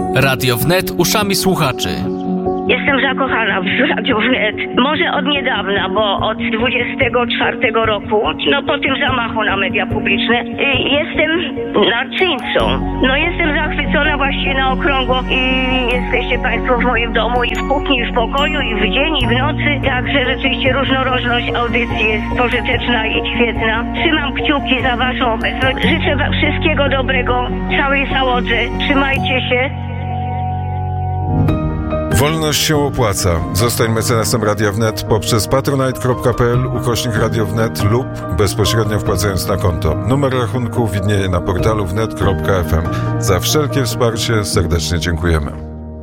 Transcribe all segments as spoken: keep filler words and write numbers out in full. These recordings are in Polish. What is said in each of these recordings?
Radio Wnet uszami słuchaczy. Jestem zakochana w Radiu Wnet. Może od niedawna, bo od dwudziestego czwartego roku, no po tym zamachu na media publiczne, jestem narcyńcą. No jestem zachwycona właściwie na okrągło i jesteście Państwo w moim domu i w kuchni, i w pokoju, i w dzień, i w nocy. Także rzeczywiście różnorodność audycji jest pożyteczna i świetna. Trzymam kciuki za Waszą obecność. Życzę Wam wszystkiego dobrego, całej załodze. Trzymajcie się. Wolność się opłaca. Zostań mecenasem Radia Wnet poprzez patronite kropka p l ukośnik Radio Wnet lub bezpośrednio wpłacając na konto. Numer rachunku widnieje na portalu wnet kropka f m. Za wszelkie wsparcie serdecznie dziękujemy.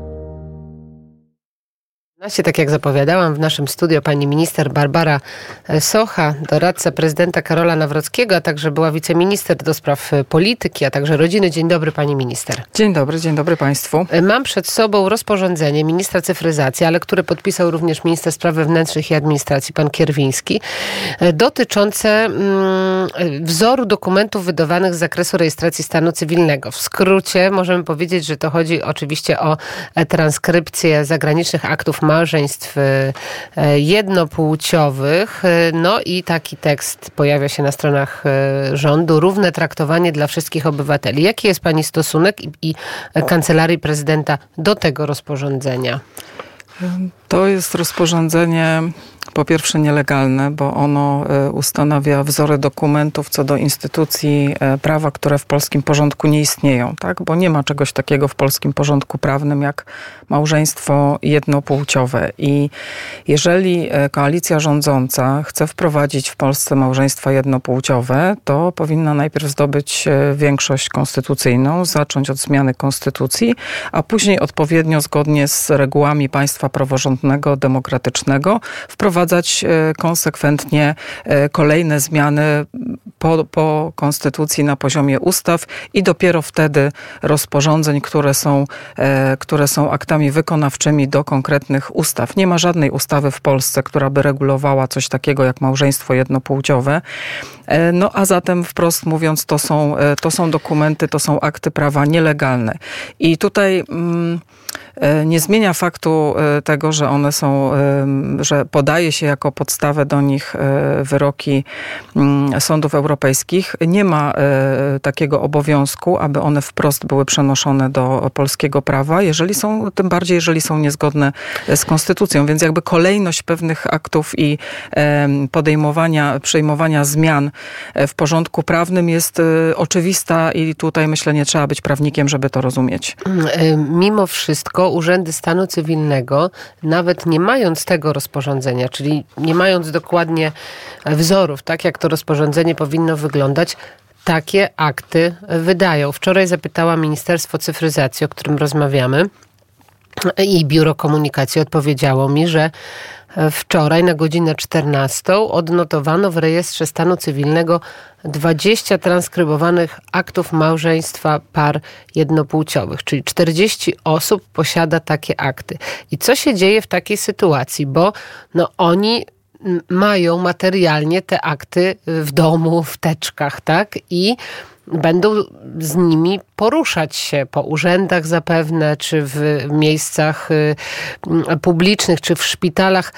Tak jak zapowiadałam, w naszym studio pani minister Barbara Socha, doradca prezydenta Karola Nawrockiego, a także była wiceminister do spraw polityki, a także rodziny. Dzień dobry pani minister. Dzień dobry, dzień dobry państwu. Mam przed sobą rozporządzenie ministra cyfryzacji, ale które podpisał również minister spraw wewnętrznych i administracji, pan Kierwiński, dotyczące mm, wzoru dokumentów wydawanych z zakresu rejestracji stanu cywilnego. W skrócie możemy powiedzieć, że to chodzi oczywiście o transkrypcję zagranicznych aktów małżeństw jednopłciowych. No i taki tekst pojawia się na stronach rządu. Równe traktowanie dla wszystkich obywateli. Jaki jest pani stosunek i, i Kancelarii Prezydenta do tego rozporządzenia? To jest rozporządzenie po pierwsze nielegalne, bo ono ustanawia wzory dokumentów co do instytucji prawa, które w polskim porządku nie istnieją, tak? Bo nie ma czegoś takiego w polskim porządku prawnym jak małżeństwo jednopłciowe. I jeżeli koalicja rządząca chce wprowadzić w Polsce małżeństwa jednopłciowe, to powinna najpierw zdobyć większość konstytucyjną, zacząć od zmiany konstytucji, a później odpowiednio zgodnie z regułami państwa praworządnego, demokratycznego wprowadzić konsekwentnie kolejne zmiany po, po konstytucji na poziomie ustaw i dopiero wtedy rozporządzeń, które są, które są aktami wykonawczymi do konkretnych ustaw. Nie ma żadnej ustawy w Polsce, która by regulowała coś takiego jak małżeństwo jednopłciowe. No a zatem wprost mówiąc, to są, to są dokumenty, to są akty prawa nielegalne. I tutaj mm, nie zmienia faktu tego, że one są, że podaje się jako podstawę do nich wyroki sądów europejskich. Nie ma takiego obowiązku, aby one wprost były przenoszone do polskiego prawa, jeżeli są, tym bardziej jeżeli są niezgodne z konstytucją. Więc jakby kolejność pewnych aktów i podejmowania, przyjmowania zmian w porządku prawnym jest oczywista i tutaj myślę, nie trzeba być prawnikiem, żeby to rozumieć. Mimo wszystko urzędy stanu cywilnego, nawet nie mając tego rozporządzenia, czyli nie mając dokładnie wzorów, tak jak to rozporządzenie powinno wyglądać, takie akty wydają. Wczoraj zapytała Ministerstwo Cyfryzacji, o którym rozmawiamy, i Biuro Komunikacji odpowiedziało mi, że wczoraj na godzinę czternastą odnotowano w rejestrze stanu cywilnego dwadzieścia transkrybowanych aktów małżeństwa par jednopłciowych, czyli czterdzieści osób posiada takie akty. I co się dzieje w takiej sytuacji? Bo no, oni mają materialnie te akty w domu, w teczkach, tak? I będą z nimi poruszać się po urzędach zapewne, czy w miejscach publicznych, czy w szpitalach.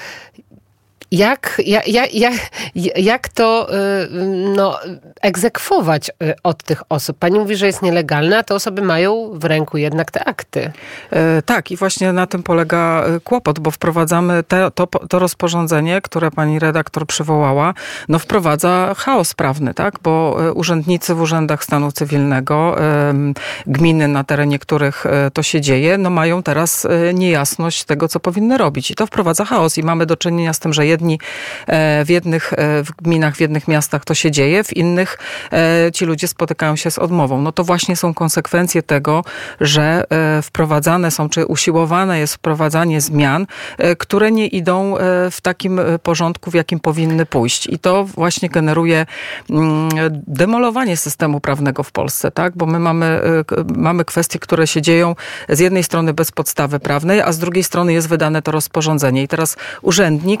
Jak, jak, jak, jak to no, egzekwować od tych osób? Pani mówi, że jest nielegalne, a te osoby mają w ręku jednak te akty. E, tak i właśnie na tym polega kłopot, bo wprowadzamy te, to, to rozporządzenie, które pani redaktor przywołała, no wprowadza chaos prawny, tak? Bo urzędnicy w urzędach stanu cywilnego, e, gminy, na terenie których to się dzieje, no mają teraz niejasność tego, co powinny robić. I to wprowadza chaos i mamy do czynienia z tym, że jedni w jednych w gminach, w jednych miastach to się dzieje, w innych ci ludzie spotykają się z odmową. No to właśnie są konsekwencje tego, że wprowadzane są, czy usiłowane jest wprowadzanie zmian, które nie idą w takim porządku, w jakim powinny pójść. I to właśnie generuje demolowanie systemu prawnego w Polsce, tak? Bo my mamy, mamy kwestie, które się dzieją z jednej strony bez podstawy prawnej, a z drugiej strony jest wydane to rozporządzenie. I teraz urzędnik tak naprawdę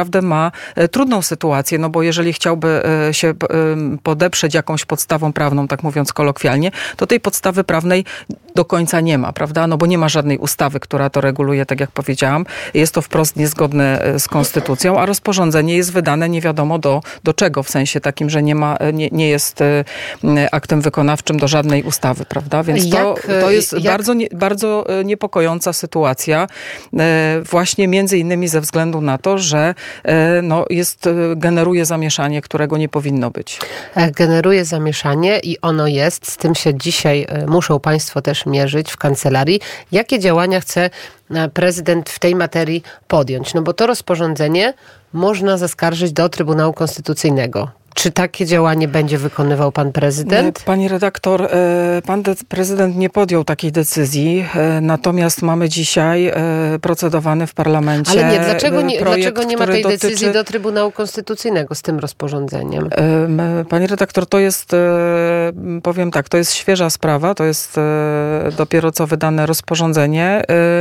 naprawdę ma trudną sytuację, no bo jeżeli chciałby się podeprzeć jakąś podstawą prawną, tak mówiąc kolokwialnie, to tej podstawy prawnej do końca nie ma, prawda? No bo nie ma żadnej ustawy, która to reguluje, tak jak powiedziałam. Jest to wprost niezgodne z konstytucją, a rozporządzenie jest wydane nie wiadomo do, do czego, w sensie takim, że nie ma, nie, nie jest aktem wykonawczym do żadnej ustawy, prawda? Więc to, jak, to jest jak... bardzo, nie, bardzo niepokojąca sytuacja, właśnie między innymi ze względu na to, że no, jest, generuje zamieszanie, którego nie powinno być. Generuje zamieszanie i ono jest, z tym się dzisiaj muszą państwo też mierzyć w kancelarii. Jakie działania chce prezydent w tej materii podjąć? No bo to rozporządzenie można zaskarżyć do Trybunału Konstytucyjnego. Czy takie działanie będzie wykonywał pan prezydent? Pani redaktor, pan prezydent nie podjął takiej decyzji, natomiast mamy dzisiaj procedowany w parlamencie Ale nie, dlaczego nie, projekt, dlaczego nie ma tej dotyczy... decyzji do Trybunału Konstytucyjnego z tym rozporządzeniem? Pani redaktor, to jest, powiem tak, to jest świeża sprawa, to jest dopiero co wydane rozporządzenie.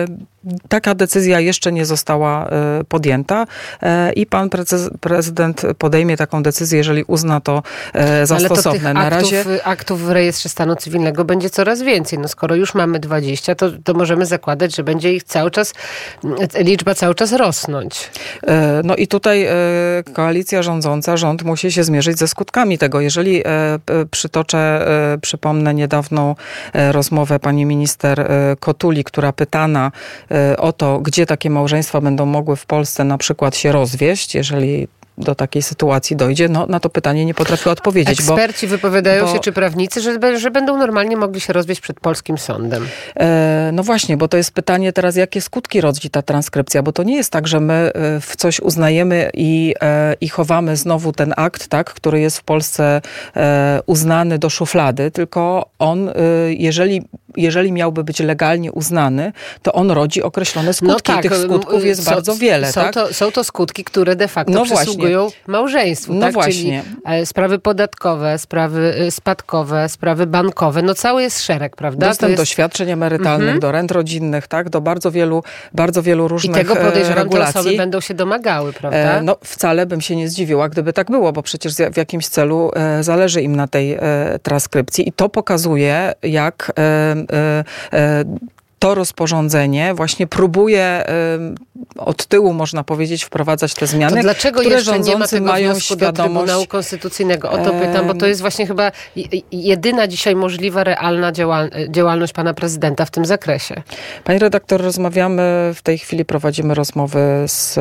Taka decyzja jeszcze nie została podjęta i pan prezydent podejmie taką decyzję, jeżeli uzna to za Ale stosowne. To tych Na aktów, razie aktów w rejestrze stanu cywilnego będzie coraz więcej. No skoro już mamy dwadzieścia, to, to możemy zakładać, że będzie ich cały czas, liczba cały czas rosnąć. No i tutaj koalicja rządząca, rząd musi się zmierzyć ze skutkami tego. Jeżeli przytoczę, przypomnę niedawną rozmowę pani minister Kotuli, która pytana o to, gdzie takie małżeństwa będą mogły w Polsce na przykład się rozwieść, jeżeli do takiej sytuacji dojdzie, no na to pytanie nie potrafię odpowiedzieć. Eksperci bo, wypowiadają bo, się, czy prawnicy, że, że będą normalnie mogli się rozwieść przed polskim sądem. E, no właśnie, bo to jest pytanie teraz, jakie skutki rodzi ta transkrypcja, bo to nie jest tak, że my w coś uznajemy i, e, i chowamy znowu ten akt, tak, który jest w Polsce e, uznany do szuflady, tylko on, e, jeżeli jeżeli miałby być legalnie uznany, to on rodzi określone skutki. No tak, tych skutków jest są, bardzo wiele. Są, tak? to, są to skutki, które de facto no przysługują właśnie. małżeństwu. No tak? właśnie. Czyli sprawy podatkowe, sprawy spadkowe, sprawy bankowe. No cały jest szereg, prawda? Dostęp jest... do świadczeń emerytalnych, mhm. do rent rodzinnych, tak? Do bardzo wielu, bardzo wielu różnych regulacji. I tego podejrzewam, te osoby będą się domagały, prawda? E, no wcale bym się nie zdziwiła, gdyby tak było, bo przecież w jakimś celu e, zależy im na tej e, transkrypcji i to pokazuje, jak e, e, to rozporządzenie właśnie próbuje y, od tyłu, można powiedzieć, wprowadzać te zmiany, to dlaczego które jeszcze rządzący nie ma tego mają wniosku świadomość... do Trybunału Konstytucyjnego? O to pytam, bo to jest właśnie chyba jedyna dzisiaj możliwa, realna działal- działalność pana prezydenta w tym zakresie. Pani redaktor, rozmawiamy, w tej chwili prowadzimy rozmowy z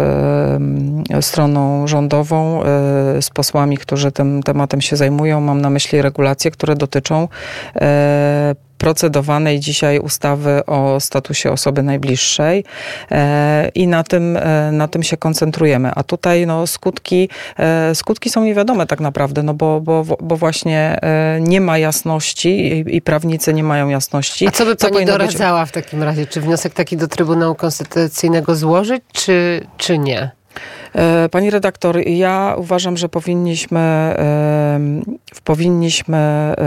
y, stroną rządową, y, z posłami, którzy tym tematem się zajmują. Mam na myśli regulacje, które dotyczą y, procedowanej dzisiaj ustawy o statusie osoby najbliższej e, i na tym, e, na tym się koncentrujemy. A tutaj no, skutki, e, skutki są niewiadome tak naprawdę, no bo, bo, bo właśnie e, nie ma jasności i, i prawnicy nie mają jasności. A co by pani co doradzała być... w takim razie? Czy wniosek taki do Trybunału Konstytucyjnego złożyć, czy, czy nie? Pani redaktor, ja uważam, że powinniśmy, e, powinniśmy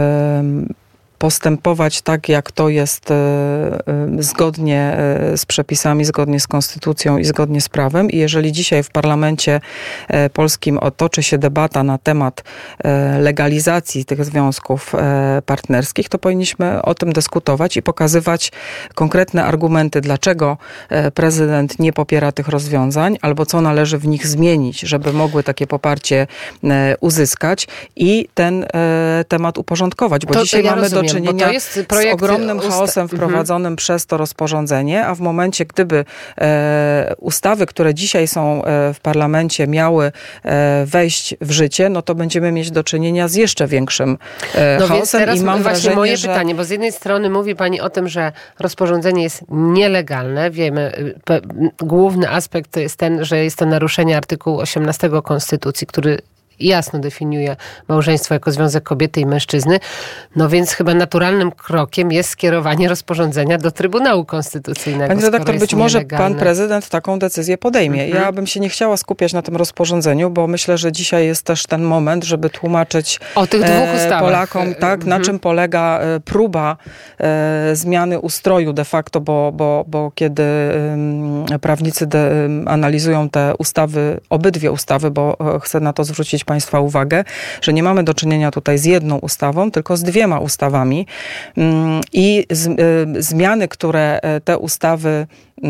e, postępować tak, jak to jest e, e, zgodnie z przepisami, zgodnie z konstytucją i zgodnie z prawem. I jeżeli dzisiaj w parlamencie e, polskim otoczy się debata na temat e, legalizacji tych związków e, partnerskich, to powinniśmy o tym dyskutować i pokazywać konkretne argumenty, dlaczego e, prezydent nie popiera tych rozwiązań, albo co należy w nich zmienić, żeby mogły takie poparcie e, uzyskać i ten e, temat uporządkować. Bo to, dzisiaj to ja mamy rozumiem. do czynienia z ogromnym usta- chaosem wprowadzonym mhm. przez to rozporządzenie, a w momencie, gdyby e, ustawy, które dzisiaj są e, w parlamencie, miały e, wejść w życie, no to będziemy mieć do czynienia z jeszcze większym e, no chaosem. Więc teraz i mam właśnie wrażenie, moje że... pytanie, bo z jednej strony mówi pani o tym, że rozporządzenie jest nielegalne. Wiemy, pe, główny aspekt to jest ten, że jest to naruszenie artykułu osiemnastego Konstytucji, który jasno definiuje małżeństwo jako związek kobiety i mężczyzny. No więc chyba naturalnym krokiem jest skierowanie rozporządzenia do Trybunału Konstytucyjnego. Pani redaktor, być może nielegalne. pan prezydent taką decyzję podejmie. Mhm. Ja bym się nie chciała skupiać na tym rozporządzeniu, bo myślę, że dzisiaj jest też ten moment, żeby tłumaczyć o tych dwóch ustawach. Polakom, tak, na czym polega próba e, zmiany ustroju de facto, bo, bo, bo kiedy e, prawnicy de, analizują te ustawy, obydwie ustawy, bo chcę na to zwrócić państwa uwagę, że nie mamy do czynienia tutaj z jedną ustawą, tylko z dwiema ustawami mm, i z, e, zmiany, które te ustawy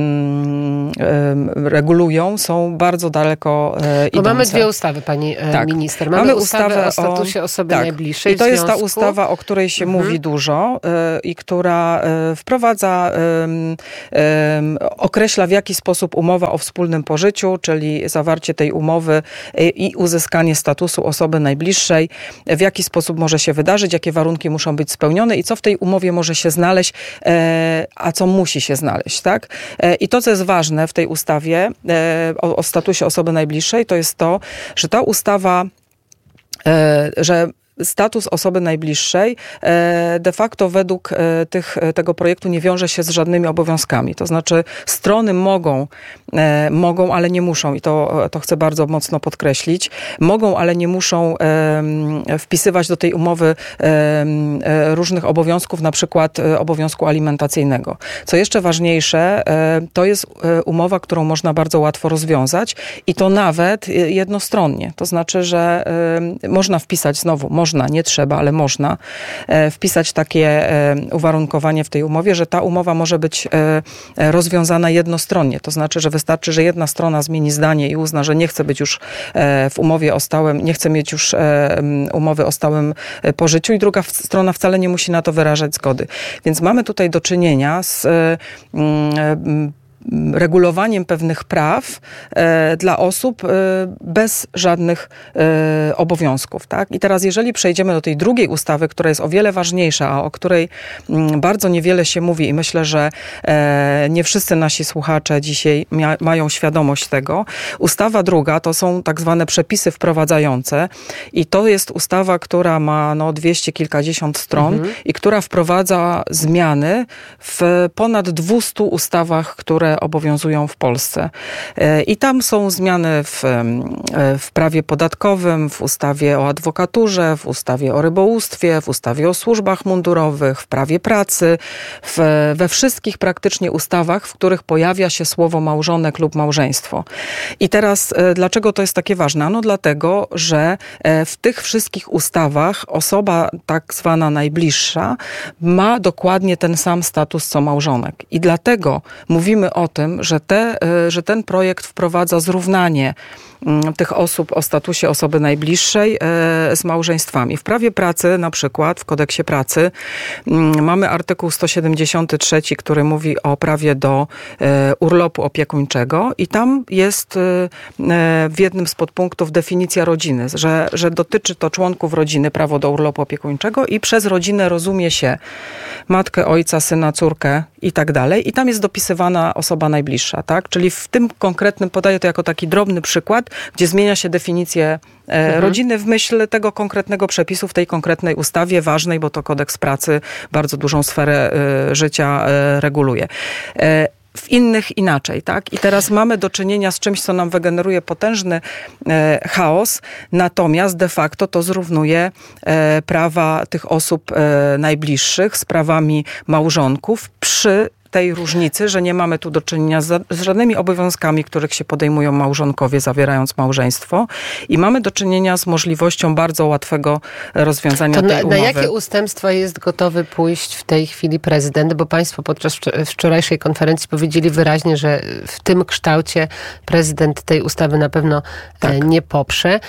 regulują, są bardzo daleko e, idące. Bo mamy dwie ustawy, pani tak. minister. Mamy, mamy ustawę, ustawę o statusie osoby tak. najbliższej. I to w jest ta związku. ustawa, o której się mhm. mówi dużo e, i która e, wprowadza, e, e, określa w jaki sposób umowa o wspólnym pożyciu, czyli zawarcie tej umowy e, i uzyskanie statusu osoby najbliższej, w jaki sposób może się wydarzyć, jakie warunki muszą być spełnione i co w tej umowie może się znaleźć, e, a co musi się znaleźć, tak? I to, co jest ważne w tej ustawie o, o statusie osoby najbliższej, to jest to, że ta ustawa, że status osoby najbliższej de facto według tych, tego projektu nie wiąże się z żadnymi obowiązkami. To znaczy strony mogą, mogą, ale nie muszą i to, to chcę bardzo mocno podkreślić, mogą, ale nie muszą wpisywać do tej umowy różnych obowiązków, na przykład obowiązku alimentacyjnego. Co jeszcze ważniejsze, to jest umowa, którą można bardzo łatwo rozwiązać i to nawet jednostronnie. To znaczy, że można wpisać znowu, można Można, nie trzeba, ale można e, wpisać takie e, uwarunkowanie w tej umowie, że ta umowa może być e, rozwiązana jednostronnie. To znaczy, że wystarczy, że jedna strona zmieni zdanie i uzna, że nie chce być już e, w umowie o stałym, nie chce mieć już e, umowy o stałym pożyciu i druga w, strona wcale nie musi na to wyrażać zgody. Więc mamy tutaj do czynienia z e, e, regulowaniem pewnych praw e, dla osób e, bez żadnych e, obowiązków. Tak? I teraz jeżeli przejdziemy do tej drugiej ustawy, która jest o wiele ważniejsza, a o której m, bardzo niewiele się mówi i myślę, że e, nie wszyscy nasi słuchacze dzisiaj mia- mają świadomość tego. Ustawa druga to są tak zwane przepisy wprowadzające i to jest ustawa, która ma no, dwieście kilkadziesiąt stron mhm. i która wprowadza zmiany w ponad dwustu ustawach, które obowiązują w Polsce. I tam są zmiany w, w prawie podatkowym, w ustawie o adwokaturze, w ustawie o rybołówstwie, w ustawie o służbach mundurowych, w prawie pracy, w, we wszystkich praktycznie ustawach, w których pojawia się słowo małżonek lub małżeństwo. I teraz dlaczego to jest takie ważne? No dlatego, że w tych wszystkich ustawach osoba tak zwana najbliższa ma dokładnie ten sam status co małżonek. I dlatego mówimy o tym, że, te, że ten projekt wprowadza zrównanie tych osób o statusie osoby najbliższej z małżeństwami. W prawie pracy, na przykład w kodeksie pracy, mamy artykuł sto siedemdziesiąty trzeci, który mówi o prawie do urlopu opiekuńczego i tam jest w jednym z podpunktów definicja rodziny, że, że dotyczy to członków rodziny prawo do urlopu opiekuńczego i przez rodzinę rozumie się matkę, ojca, syna, córkę i tak dalej. I tam jest dopisywana osoba najbliższa, tak? Czyli w tym konkretnym, podaję to jako taki drobny przykład, gdzie zmienia się definicję e, mhm. rodziny w myśl tego konkretnego przepisu w tej konkretnej ustawie ważnej, bo to kodeks pracy bardzo dużą sferę e, życia e, reguluje. E, w innych inaczej, tak? I teraz mamy do czynienia z czymś, co nam wygeneruje potężny e, chaos, natomiast de facto to zrównuje e, prawa tych osób e, najbliższych z prawami małżonków przy tej różnicy, że nie mamy tu do czynienia z, z żadnymi obowiązkami, których się podejmują małżonkowie, zawierając małżeństwo i mamy do czynienia z możliwością bardzo łatwego rozwiązania to tej na, umowy. na jakie ustępstwa jest gotowy pójść w tej chwili prezydent? Bo państwo podczas wczorajszej konferencji powiedzieli wyraźnie, że w tym kształcie prezydent tej ustawy na pewno tak. nie poprze.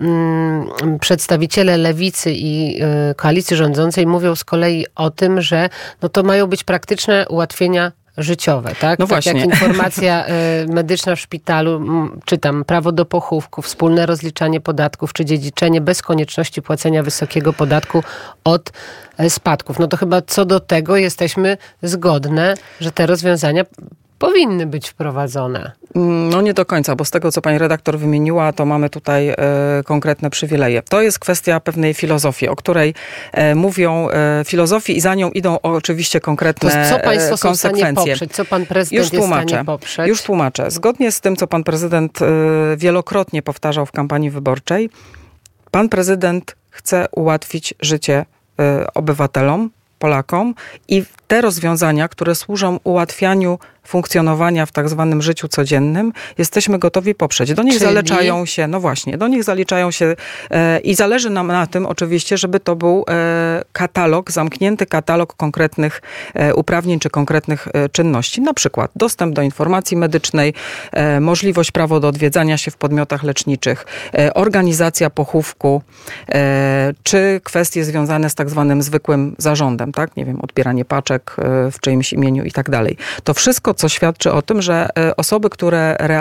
Przedstawiciele Lewicy i koalicji rządzącej mówią z kolei o tym, że no to mają być praktyczne ułatwienia życiowe, tak? No tak właśnie. jak informacja y, medyczna w szpitalu, m, czytam, prawo do pochówku, wspólne rozliczanie podatków czy dziedziczenie bez konieczności płacenia wysokiego podatku od y, spadków. No to chyba co do tego jesteśmy zgodne, że te rozwiązania powinny być wprowadzone. No nie do końca, bo z tego, co pani redaktor wymieniła, to mamy tutaj e, konkretne przywileje. To jest kwestia pewnej filozofii, o której e, mówią e, filozofii i za nią idą oczywiście konkretne to co państwo są w stanie konsekwencje. poprzeć? Co pan prezydent Już jest w tłumaczę. stanie poprzeć? Już tłumaczę. Zgodnie z tym, co pan prezydent e, wielokrotnie powtarzał w kampanii wyborczej, pan prezydent chce ułatwić życie e, obywatelom, Polakom i te rozwiązania, które służą ułatwianiu funkcjonowania w tak zwanym życiu codziennym, jesteśmy gotowi poprzeć. Do nich Czyli? zaliczają się, no właśnie, do nich zaliczają się e, i zależy nam na tym oczywiście, żeby to był e, katalog, zamknięty katalog konkretnych e, uprawnień czy konkretnych e, czynności. Na przykład dostęp do informacji medycznej, e, możliwość, prawo do odwiedzania się w podmiotach leczniczych, e, organizacja pochówku, e, czy kwestie związane z tak zwanym zwykłym zarządem, tak? Nie wiem, odbieranie paczek e, w czyimś imieniu i tak dalej. To wszystko, co świadczy o tym, że osoby, które